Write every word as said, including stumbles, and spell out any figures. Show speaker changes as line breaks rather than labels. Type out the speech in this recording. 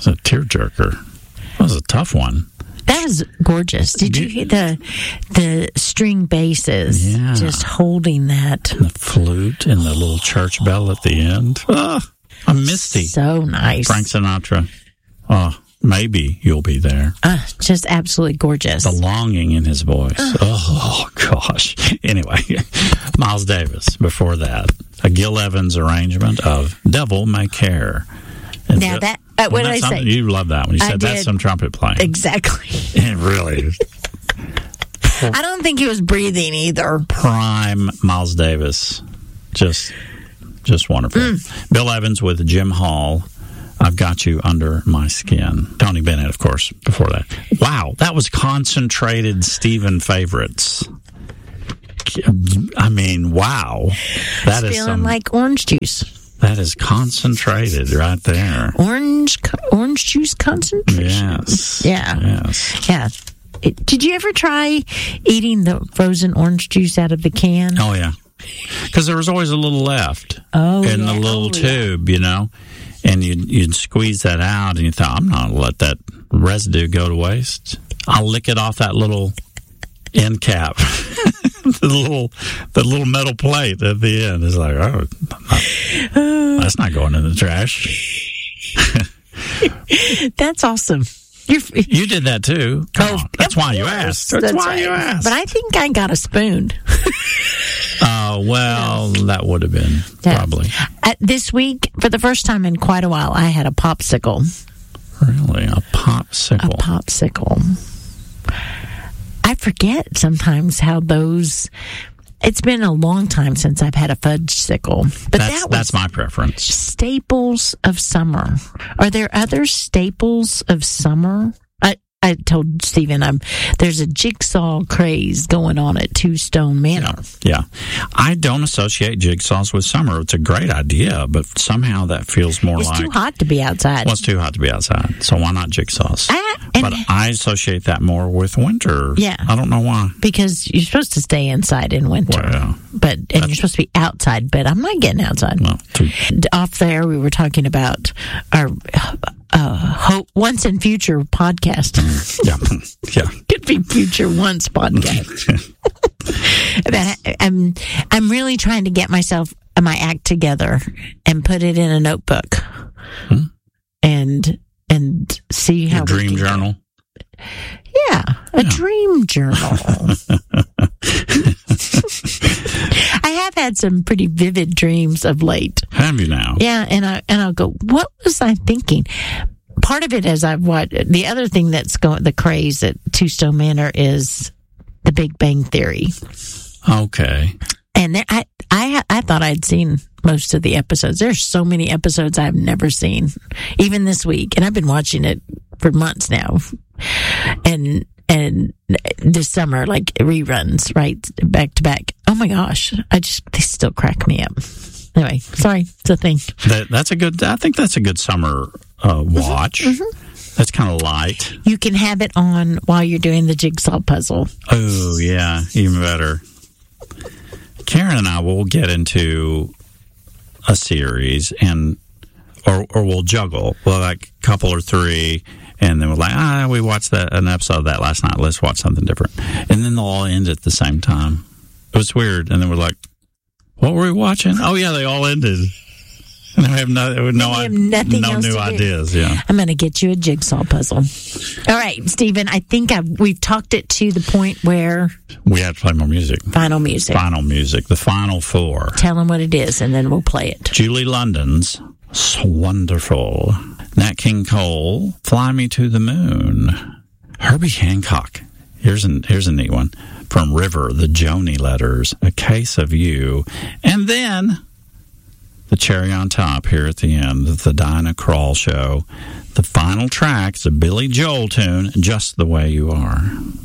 was a tearjerker. That was a tough one.
That was gorgeous. Did you hear the the string basses
yeah.
just holding that?
And the flute and the little church bell at the end. Oh, a Misty.
So nice.
Frank Sinatra. Oh, maybe you'll be there.
Uh, just absolutely gorgeous.
The longing in his voice. Uh. Oh, gosh. Anyway, Miles Davis before that. A Gil Evans arrangement of Devil May Care. And
now that, uh, what did I say?
You love that one. You said that's some trumpet playing.
Exactly.
It really is.
I don't think he was breathing either.
Prime Miles Davis. Just, just wonderful. Mm. Bill Evans with Jim Hall. I've Got You Under My Skin. Tony Bennett, of course, before that. Wow, that was concentrated Stephen favorites. I mean, wow. That
it's
is
feeling
some,
like orange juice.
That is concentrated right there.
Orange orange juice concentration.
Yes.
Yeah.
Yes.
Yeah. It, did you ever try eating the frozen orange juice out of the can?
Oh, yeah. Because there was always a little left
oh,
in
yeah.
the little
oh,
tube,
yeah.
you know? And you'd, you'd squeeze that out, and you thought, I'm not going to let that residue go to waste. I'll lick it off that little end cap. the little the little metal plate at the end is like, oh, not, that's not going in the trash.
That's awesome. You're,
you did that too. Come
oh,
on. That's why you asked. That's, that's why right. you asked.
But I think I got a spoon.
Oh, uh, well, that would have been yeah. probably.
Uh, this week, for the first time in quite a while, I had a popsicle.
Really? A popsicle?
A popsicle. I forget sometimes how those... It's been a long time since I've had a fudge-sicle. But
that's,
that was
that's my preference.
Staples of summer. Are there other staples of summer? I, I told Stephen I'm, there's a jigsaw craze going on at Two Stone Manor.
Yeah. yeah. I don't associate jigsaws with summer. It's a great idea, but somehow that feels more
it's
like...
It's too hot to be outside.
Well, it's too hot to be outside, so why not jigsaws?
I, and,
but I associate that more with winter.
Yeah.
I don't know why.
Because you're supposed to stay inside in winter.
Well,
but and That's, you're supposed to be outside, but I'm not getting outside.
No, too,
Off there, we were talking about our uh, hope, once and future podcast.
Yeah. Yeah.
Could be future once podcast. But I'm, I'm really trying to get myself, my act together and put it in a notebook. Hmm? And... and see how
Your dream journal.
Yeah, a yeah. dream journal. I have had some pretty vivid dreams of late.
Have you now?
Yeah, and I and I'll go, what was I thinking? Part of it is I've watched. The other thing that's going the craze at Two Stone Manor is The Big Bang Theory.
Okay.
And there, I I I thought I'd seen most of the episodes. There's so many episodes I've never seen, even this week, and I've been watching it for months now. And and this summer, like reruns, right, back to back. Oh my gosh, I just they still crack me up. Anyway, sorry, it's a thing.
That, that's a good. I think that's a good summer uh, watch. Mm-hmm, mm-hmm. That's kind of light.
You can have it on while you're doing the jigsaw puzzle.
Oh yeah, even better. Karen and I will get into a series and or or we'll juggle. Well, like a couple or three, and then we're like, ah, we watched that an episode of that last night. Let's watch something different. And then they'll all end at the same time. It was weird. And then we're like, what were we watching? Oh yeah, they all ended. And we have no, no,
have nothing
no
else
new
to do.
ideas. Yeah,
I'm going to get you a jigsaw puzzle. All right, Stephen. I think I've, we've talked it to the point where
we have to play more music.
Final music.
Final music. The final four.
Tell them what it is, and then we'll play it.
Julie London's "So Wonderful," Nat King Cole, "Fly Me to the Moon," Herbie Hancock. Here's an here's a neat one from River, the Joni Letters, "A Case of You," and then the cherry on top here at the end, the Dinah Krall Show. The final track is a Billy Joel tune, "Just the Way You Are."